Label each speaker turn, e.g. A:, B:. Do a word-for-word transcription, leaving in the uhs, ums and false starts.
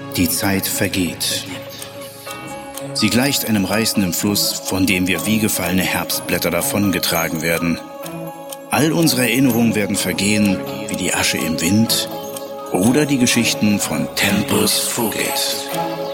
A: Die Zeit vergeht. Sie gleicht einem reißenden Fluss, von dem wir wie gefallene Herbstblätter davongetragen werden. All unsere Erinnerungen werden vergehen wie die Asche im Wind oder die Geschichten von Tempus Fugit.